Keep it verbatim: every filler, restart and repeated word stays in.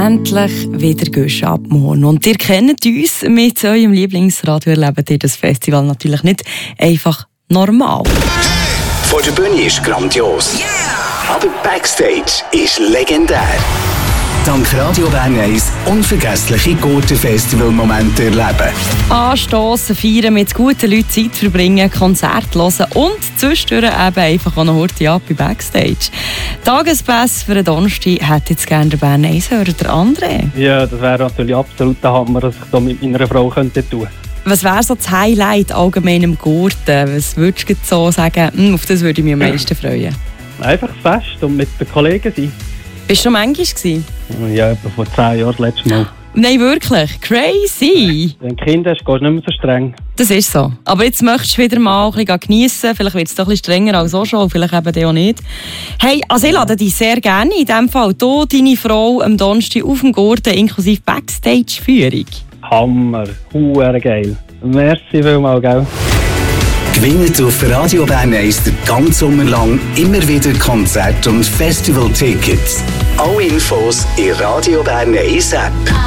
endlich wieder Gusch ab morgen. Und ihr kennt uns, mit eurem Lieblingsradio erlebt ihr das Festival natürlich nicht einfach normal. Vor der Bühne ist grandios. Yeah! Aber Backstage ist legendär. Dank Radio Bern eins unvergessliche Gurten-Festival-Momente erleben. Anstossen, feiern, mit guten Leuten Zeit verbringen, Konzerte hören und zwischendurch eben einfach auch noch heute ab bei Backstage. Tagespass für einen Donnerstag hätte jetzt gerne der Bern eins oder der andere. Ja, das wäre natürlich absolut der Hammer, dass ich da mit meiner Frau könnte tun. Was wäre so das Highlight allgemein im Gurten? Was würdest du so sagen, auf das würde ich mich am meisten freuen? Einfach das Fest und mit den Kollegen sein. Bist du schon manchmal gewesen? Ja, etwa vor zehn Jahren das letzte Mal. Nein, wirklich? Crazy! Wenn du Kinder hast, gehst du nicht mehr so streng. Das ist so. Aber jetzt möchtest du wieder mal ein bisschen geniessen. Vielleicht wird es doch ein bisschen strenger als auch schon, vielleicht eben auch nicht. Hey, also ich lade dich sehr gerne in diesem Fall hier, deine Frau, am Donnerstag auf dem Gurten, inklusive Backstage-Führung. Hammer, huere geil. Merci vielmals, gell? Gewinnt auf Radio Bern eins den ganzen Sommer lang immer wieder Konzert- und Festival-Tickets. Alle Infos in Radio Bern eins App.